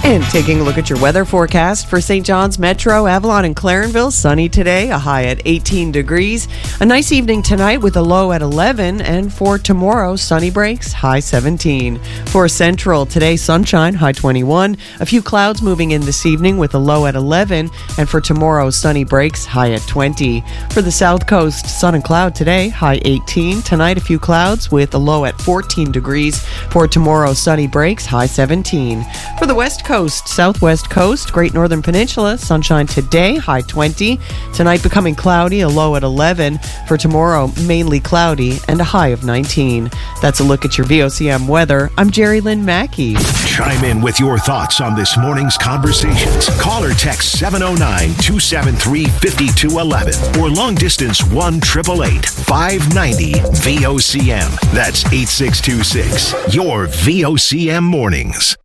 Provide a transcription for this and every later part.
And taking a look at your weather forecast for St. John's Metro, Avalon, and Clarenville. Sunny today, a high at 18 degrees. A nice evening tonight with a low at 11. And for tomorrow, sunny breaks, high 17. For Central, today, sunshine, high 21. A few clouds moving in this evening with a low at 11. And for tomorrow, sunny breaks, high at 20. For the South Coast, sun and cloud today, high 18. Tonight, a few clouds with a low at 14 degrees. For tomorrow, sunny breaks, high 17. For the West Coast, Southwest Coast, Great Northern Peninsula, sunshine today, high 20. Tonight becoming cloudy, a low at 11. For tomorrow, mainly cloudy and a high of 19. That's a look at your VOCM weather. I'm Jerry Lynn Mackey. Chime in with your thoughts on this morning's conversations. Call or text 709-273-5211 or long distance 1-888-590 VOCM. That's 8626. Your VOCM mornings.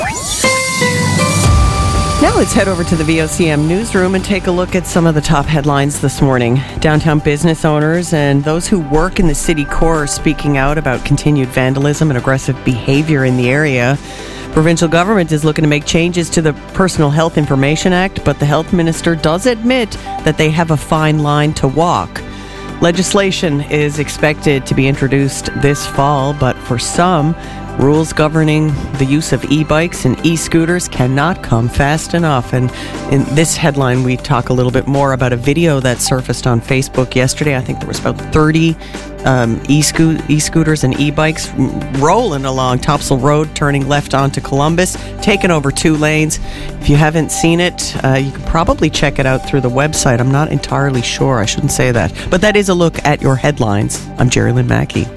Now let's head over to the VOCM newsroom and take a look at some of the top headlines this morning. Downtown business owners and those who work in the city core are speaking out about continued vandalism and aggressive behavior in the area. Provincial government is looking to make changes to the Personal Health Information Act, but the health minister does admit that they have a fine line to walk. Legislation is expected to be introduced this fall, but for some, rules governing the use of e-bikes and e-scooters cannot come fast enough. And in this headline, we talk a little bit more about a video that surfaced on Facebook yesterday. I think there was about 30 e-scooters and e-bikes rolling along Topsail Road, turning left onto Columbus, taking over 2 lanes. If you haven't seen it, you can probably check it out through the website. I'm not entirely sure. I shouldn't say that. But that is a look at your headlines. I'm Jerry Lynn Mackey.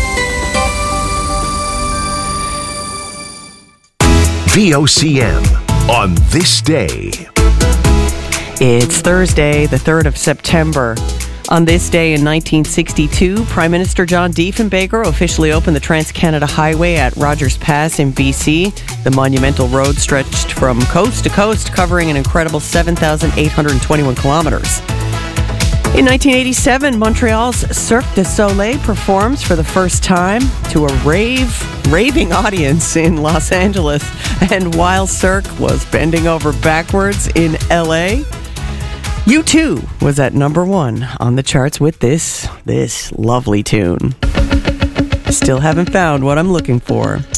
VOCM on this day. It's Thursday, the 3rd of September. On this day in 1962, Prime Minister John Diefenbaker officially opened the Trans-Canada Highway at Rogers Pass in BC. The monumental road stretched from coast to coast, covering an incredible 7,821 kilometers. In 1987, Montreal's Cirque du Soleil performs for the first time to a raving audience in Los Angeles. And while Cirque was bending over backwards in LA, U2 was at number 1 on the charts with this lovely tune. Still haven't found what I'm looking for.